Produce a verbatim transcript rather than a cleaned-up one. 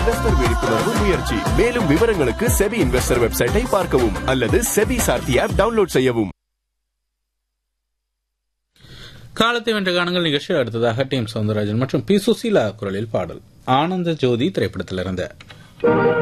Investor விழிப்புணர்வு முயற்சி. மேலும் விவரங்களுக்கு செபி இன்வெஸ்டர் வெப்சைட்டை பார்க்கவும் அல்லது செபி சார்த்தி ஆப் டவுன்லோட் செய்யவும். காலத்தை வென்ற கானங்கள் நிகழ்ச்சி அடுத்ததாக டி எம் சௌந்தரராஜன் மற்றும் பி சுசீலா குரலில் பாடல் ஆனந்த ஜோதி திரைப்படத்திலிருந்து